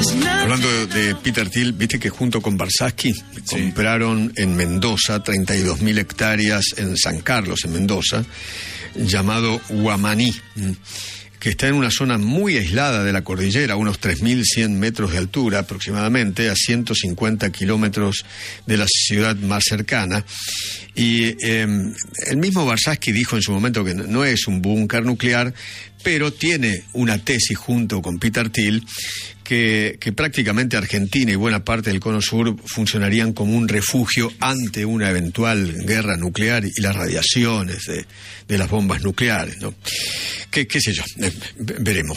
Hablando de Peter Thiel, viste que junto con Barsasky compraron en Mendoza 32.000 hectáreas en San Carlos, en Mendoza, llamado Huamaní, que está en una zona muy aislada de la cordillera, a unos 3.100 metros de altura aproximadamente, a 150 kilómetros de la ciudad más cercana. Y el mismo Barsasky dijo en su momento que no es un búnker nuclear, pero tiene una tesis junto con Peter Thiel que prácticamente Argentina y buena parte del Cono Sur funcionarían como un refugio ante una eventual guerra nuclear y las radiaciones de las bombas nucleares, ¿no? ¿Qué sé yo? Veremos.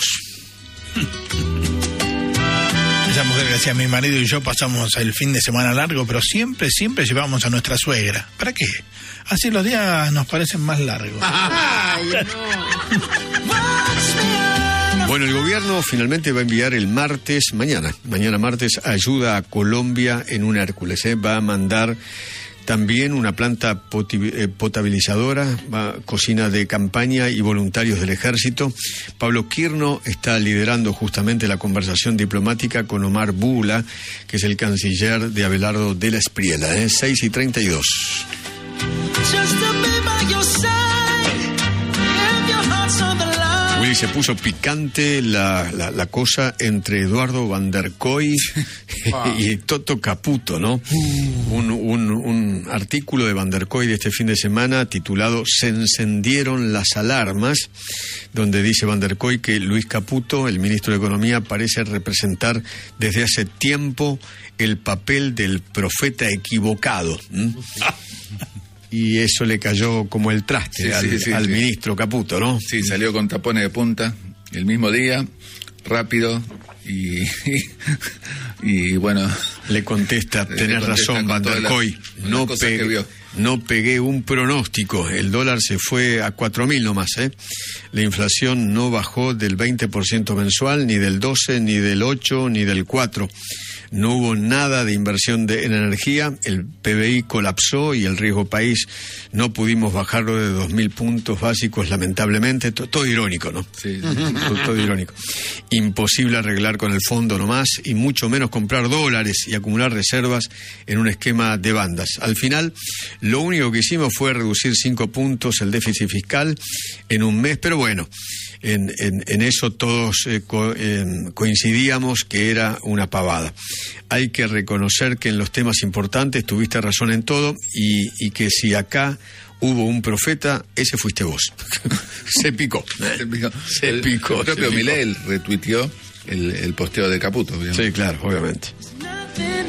Esa mujer que decía, mi marido y yo pasamos el fin de semana largo, pero siempre llevamos a nuestra suegra. ¿Para qué? Así los días nos parecen más largos. Ay, no. Bueno, el gobierno finalmente va a enviar el martes, mañana martes, ayuda a Colombia en un Hércules. Va a mandar también una planta potabilizadora, cocina de campaña y voluntarios del ejército. Pablo Quirno está liderando justamente la conversación diplomática con Omar Bula, que es el canciller de Abelardo de la Espriella. 6:32. Willy, se puso picante la cosa entre Eduardo Van der Koy y Toto Caputo, ¿no? Un artículo de Van der Koy de este fin de semana titulado "Se encendieron las alarmas", donde dice Van der Koy que Luis Caputo, el ministro de Economía, parece representar desde hace tiempo el papel del profeta equivocado. Y eso le cayó como el traste al ministro Caputo, ¿no? Sí, salió con tapones de punta el mismo día, rápido, y bueno... Le contesta, tenés razón, Van der Koy, no pegué un pronóstico, el dólar se fue a 4.000 nomás, La inflación no bajó del 20% mensual, ni del 12, ni del 8, ni del 4. No hubo nada de inversión en energía, el PBI colapsó y el riesgo país no pudimos bajarlo de 2.000 puntos básicos, lamentablemente. Todo irónico, ¿no? Sí. Todo irónico. Imposible arreglar con el fondo nomás y mucho menos comprar dólares y acumular reservas en un esquema de bandas. Al final, lo único que hicimos fue reducir 5 puntos el déficit fiscal en un mes, pero bueno, en eso todos coincidíamos que era una pavada. Hay que reconocer que en los temas importantes tuviste razón en todo y que si acá hubo un profeta, ese fuiste vos. Se picó. El propio Milei retuiteó el posteo de Caputo, obviamente. Sí, claro, obviamente.